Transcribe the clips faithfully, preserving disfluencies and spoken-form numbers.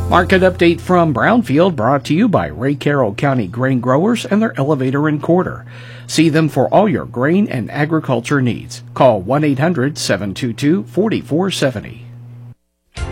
Market update from Brownfield brought to you by Ray Carroll County Grain Growers and their elevator and quarter. See them for all your grain and agriculture needs. Call one eight hundred seven two two four four seven zero.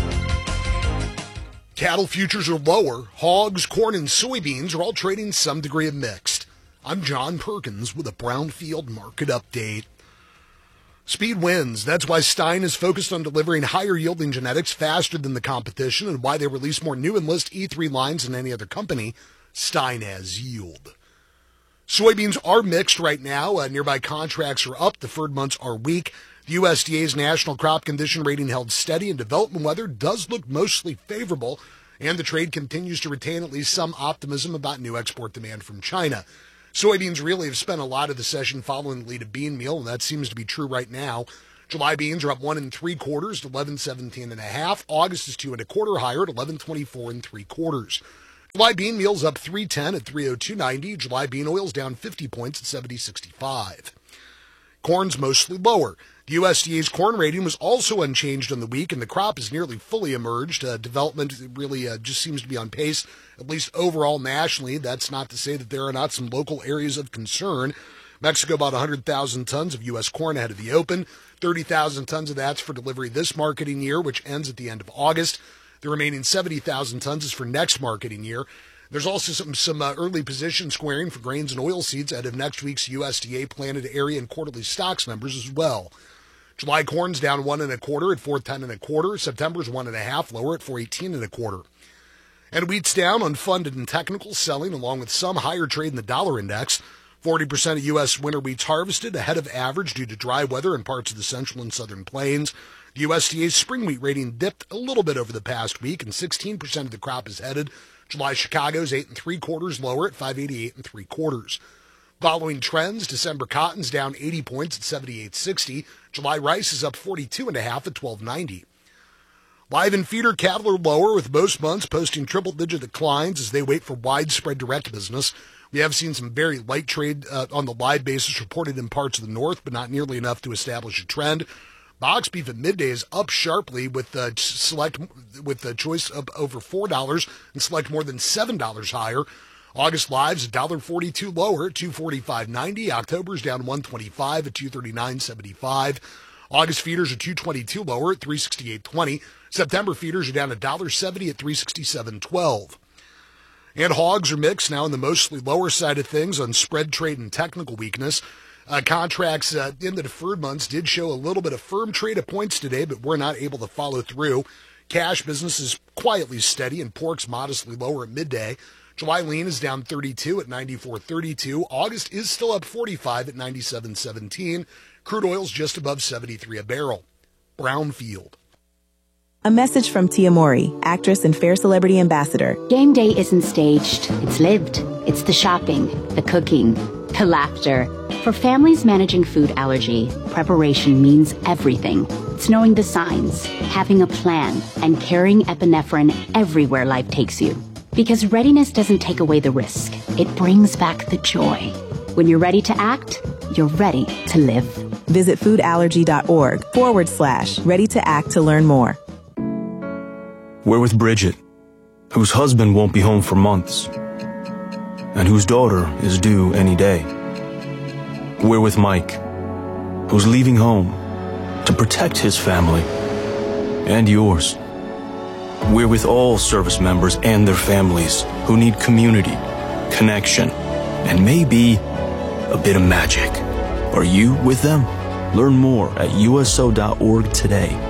Cattle futures are lower. Hogs, corn, and soybeans are all trading some degree of mixed. I'm John Perkins with a Brownfield market update. Speed wins. That's why Stein is focused on delivering higher yielding genetics faster than the competition and why they release more new Enlist E three lines than any other company. Stein has yield. Soybeans are mixed right now. Uh, nearby contracts are up. Deferred months are weak. The U S D A's national crop condition rating held steady, and development weather does look mostly favorable, and the trade continues to retain at least some optimism about new export demand from China. Soybeans really have spent a lot of the session following the lead of bean meal, and that seems to be true right now. July beans are up one and three quarters to eleven seventeen and a half. August is two and a quarter higher at eleven twenty-four and three quarters. July bean meal's up three ten at three oh two ninety. July bean oil's down fifty points at seventy sixty-five. Corn's mostly lower. The U S D A's corn rating was also unchanged on the week, and the crop is nearly fully emerged. Uh, development really uh, just seems to be on pace, at least overall nationally. That's not to say that there are not some local areas of concern. Mexico bought one hundred thousand tons of U S corn ahead of the open. thirty thousand tons of that's for delivery this marketing year, which ends at the end of August. The remaining seventy thousand tons is for next marketing year. There's also some, some uh, early position squaring for grains and oilseeds ahead of next week's U S D A planted area and quarterly stocks numbers as well. July corn's down one and a quarter at four ten and a quarter. September's one and a half lower at four eighteen and a quarter. And wheat's down on funded and technical selling, along with some higher trade in the dollar index. forty percent of U S winter wheat's harvested ahead of average due to dry weather in parts of the central and southern plains. The U S D A's spring wheat rating dipped a little bit over the past week, and sixteen percent of the crop is headed. July Chicago's eight and three quarters lower at five eighty-eight and three quarters. Following trends, December cotton's down eighty points at seventy-eight sixty. July rice is up forty-two and a half at twelve ninety. Live and feeder cattle are lower, with most months posting triple-digit declines as they wait for widespread direct business. We have seen some very light trade uh, on the live basis reported in parts of the north, but not nearly enough to establish a trend. Box beef at midday is up sharply with uh, select with the choice of over four dollars and select more than seven dollars higher. August lives one dollar forty-two lower at two forty-five ninety. October's down one twenty-five at two thirty-nine seventy-five. August feeders are two twenty-two lower at three sixty-eight twenty. September feeders are down one dollar seventy at three sixty-seven twelve. And hogs are mixed now in the mostly lower side of things on spread trade and technical weakness. Uh, contracts uh, in the deferred months did show a little bit of firm trade of points today, but we're not able to follow through. Cash business is quietly steady, and pork's modestly lower at midday. July lean is down thirty-two at ninety-four thirty-two. August is still up forty-five at ninety-seven seventeen. Crude oil's just above seventy-three a barrel. Brownfield. A message from Tia Mori, actress and Fair Celebrity Ambassador. Game day isn't staged. It's lived. It's the shopping, the cooking, the laughter. For families managing food allergy, preparation means everything. It's knowing the signs, having a plan, and carrying epinephrine everywhere life takes you. Because readiness doesn't take away the risk. It brings back the joy. When you're ready to act, you're ready to live. Visit foodallergy.org forward slash ready to act to learn more. We're with Bridget, whose husband won't be home for months, and whose daughter is due any day. We're with Mike, who's leaving home to protect his family and yours. We're with all service members and their families who need community, connection, and maybe a bit of magic. Are you with them? Learn more at U S O dot org today.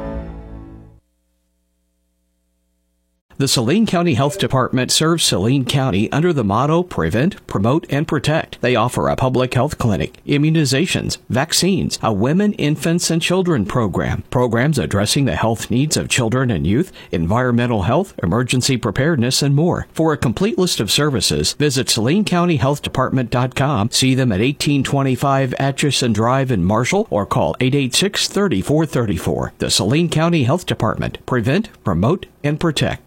The Saline County Health Department serves Saline County under the motto Prevent, Promote, and Protect. They offer a public health clinic, immunizations, vaccines, a women, infants, and children program, programs addressing the health needs of children and youth, environmental health, emergency preparedness, and more. For a complete list of services, visit Saline County Health Department dot com, see them at eighteen twenty-five Atchison Drive in Marshall, or call eight eight six, three four three four. The Saline County Health Department. Prevent, Promote, and Protect.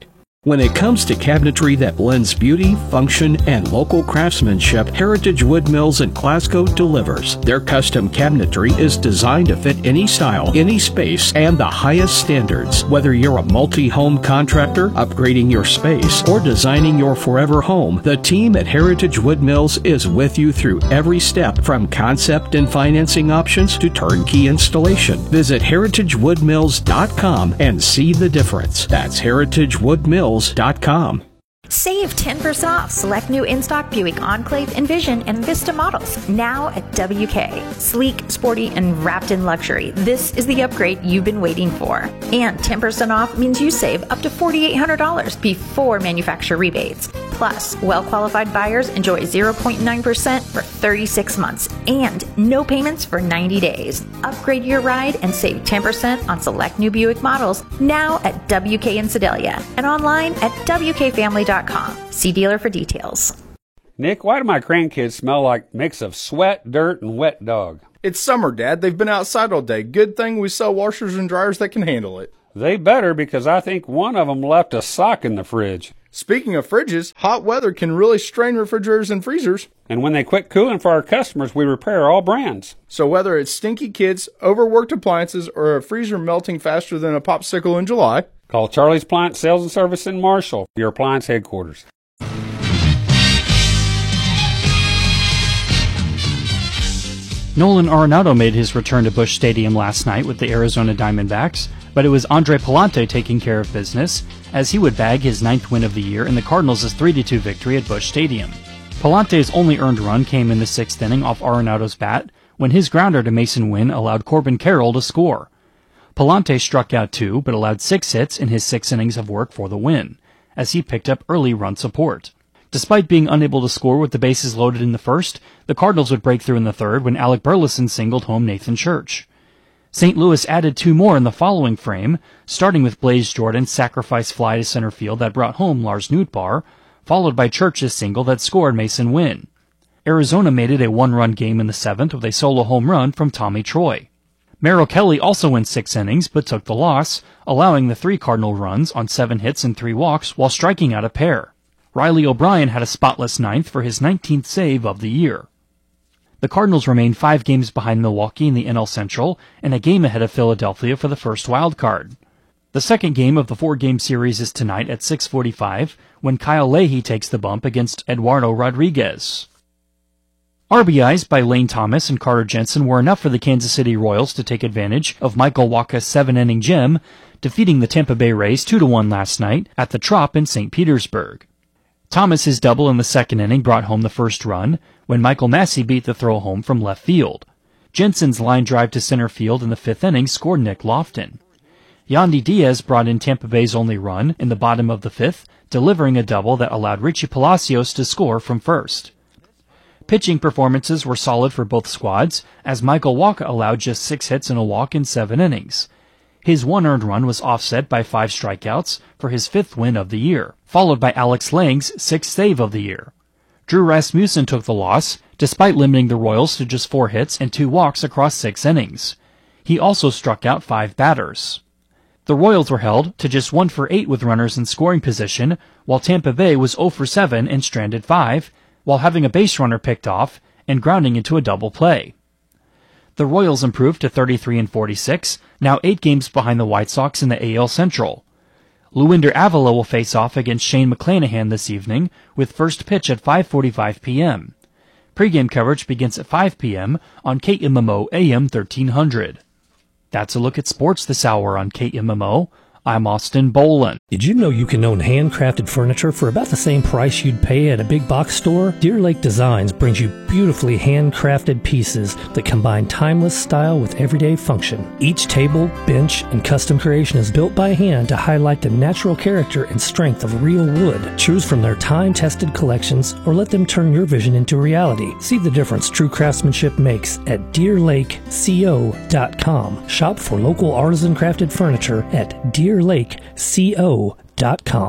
When it comes to cabinetry that blends beauty, function, and local craftsmanship, Heritage Wood Mills in Glasgow delivers. Their custom cabinetry is designed to fit any style, any space, and the highest standards. Whether you're a multi-home contractor, upgrading your space, or designing your forever home, the team at Heritage Wood Mills is with you through every step, from concept and financing options to turnkey installation. Visit heritage wood mills dot com and see the difference. That's heritage wood mills dot com. Save ten percent off select new in-stock Buick Enclave, Envision, and Vista models now at W K. Sleek, sporty, and wrapped in luxury, this is the upgrade you've been waiting for. And ten percent off means you save up to four thousand eight hundred dollars before manufacturer rebates. Plus, well-qualified buyers enjoy zero point nine percent for thirty-six months and no payments for ninety days. Upgrade your ride and save ten percent on select new Buick models now at W K in Sedalia and online at w k family dot com. See dealer for details. Nick, why do my grandkids smell like a mix of sweat, dirt, and wet dog? It's summer, Dad. They've been outside all day. Good thing we sell washers and dryers that can handle it. They better, because I think one of them left a sock in the fridge. Speaking of fridges, hot weather can really strain refrigerators and freezers. And when they quit cooling for our customers, we repair all brands. So whether it's stinky kids, overworked appliances, or a freezer melting faster than a popsicle in July, call Charlie's Appliance Sales and Service in Marshall, your appliance headquarters. Nolan Arenado made his return to Busch Stadium last night with the Arizona Diamondbacks, but it was Andre Pallante taking care of business, as he would bag his ninth win of the year in the Cardinals' three to two victory at Busch Stadium. Pallante's only earned run came in the sixth inning off Arenado's bat, when his grounder to Mason Wynn allowed Corbin Carroll to score. Pallante struck out two, but allowed six hits in his six innings of work for the win, as he picked up early run support. Despite being unable to score with the bases loaded in the first, the Cardinals would break through in the third when Alec Burleson singled home Nathan Church. Saint Louis added two more in the following frame, starting with Blaze Jordan's sacrifice fly to center field that brought home Lars Nootbaar, followed by Church's single that scored Mason Wynn. Arizona made it a one-run game in the seventh with a solo home run from Tommy Troy. Merrill Kelly also went six innings but took the loss, allowing the three Cardinal runs on seven hits and three walks while striking out a pair. Riley O'Brien had a spotless ninth for his nineteenth save of the year. The Cardinals remain five games behind Milwaukee in the N L Central and a game ahead of Philadelphia for the first wild card. The second game of the four-game series is tonight at six forty-five when Kyle Leahy takes the bump against Eduardo Rodriguez. R B Is by Lane Thomas and Carter Jensen were enough for the Kansas City Royals to take advantage of Michael Wacha's seven-inning gem, defeating the Tampa Bay Rays two to one last night at the Trop in Saint Petersburg. Thomas's double in the second inning brought home the first run when Michael Massey beat the throw home from left field. Jensen's line drive to center field in the fifth inning scored Nick Lofton. Yandy Diaz brought in Tampa Bay's only run in the bottom of the fifth, delivering a double that allowed Richie Palacios to score from first. Pitching performances were solid for both squads, as Michael Wacha allowed just six hits and a walk in seven innings. His one earned run was offset by five strikeouts for his fifth win of the year, followed by Alex Lang's sixth save of the year. Drew Rasmussen took the loss, despite limiting the Royals to just four hits and two walks across six innings. He also struck out five batters. The Royals were held to just one for eight with runners in scoring position, while Tampa Bay was zero for seven and stranded five, while having a base runner picked off and grounding into a double play. The Royals improved to thirty-three and forty-six, now eight games behind the White Sox in the A L Central. Luinder Avila will face off against Shane McClanahan this evening, with first pitch at five forty-five p.m. Pre-game coverage begins at five p.m. on K M M O A M thirteen hundred. That's a look at sports this hour on K M M O. I'm Austin Bolin. Did you know you can own handcrafted furniture for about the same price you'd pay at a big box store? Deer Lake Designs brings you beautifully handcrafted pieces that combine timeless style with everyday function. Each table, bench, and custom creation is built by hand to highlight the natural character and strength of real wood. Choose from their time-tested collections or let them turn your vision into reality. See the difference true craftsmanship makes at deer lake co dot com. Shop for local artisan crafted furniture at deer lake co dot com.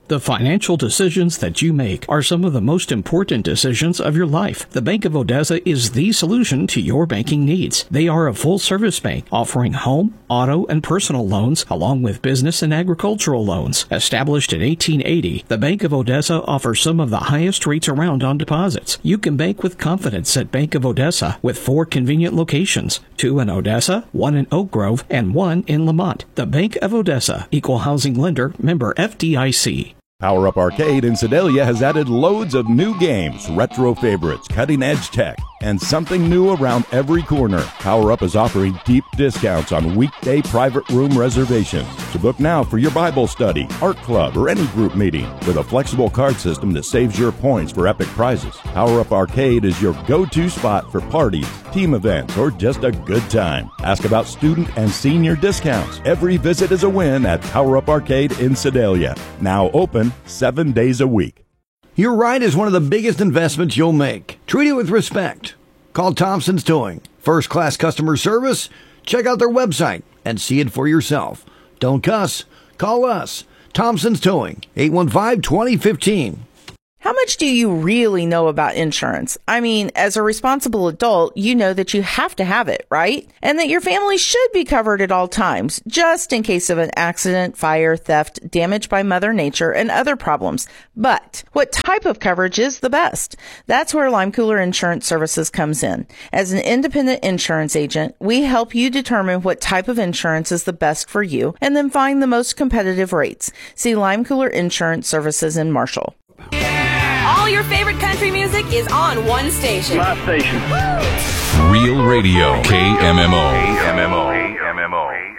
The financial decisions that you make are some of the most important decisions of your life. The Bank of Odessa is the solution to your banking needs. They are a full-service bank offering home, auto, and personal loans along with business and agricultural loans. Established in eighteen eighty, the Bank of Odessa offers some of the highest rates around on deposits. You can bank with confidence at Bank of Odessa with four convenient locations, two in Odessa, one in Oak Grove, and one in Lamont. The Bank of Odessa, Equal Housing Lender, member F D I C. Power Up Arcade in Sedalia has added loads of new games, retro favorites, cutting-edge tech, and something new around every corner. Power Up is offering deep discounts on weekday private room reservations. To book now for your Bible study, art club, or any group meeting with a flexible card system that saves your points for epic prizes. Power Up Arcade is your go-to spot for parties, team events, or just a good time. Ask about student and senior discounts. Every visit is a win at Power Up Arcade in Sedalia. Now open seven days a week. Your ride is one of the biggest investments you'll make. Treat it with respect. Call Thompson's Towing. First-class customer service? Check out their website and see it for yourself. Don't cuss. Call us. Thompson's Towing, eight one five, two zero one five. How much do you really know about insurance? I mean, as a responsible adult, you know that you have to have it, right? And that your family should be covered at all times, just in case of an accident, fire, theft, damage by Mother Nature, and other problems. But what type of coverage is the best? That's where Lime Cooler Insurance Services comes in. As an independent insurance agent, we help you determine what type of insurance is the best for you and then find the most competitive rates. See Lime Cooler Insurance Services in Marshall. All your favorite country music is on one station. My station. Woo! Real Radio, K M M O. K M M O. K M M O.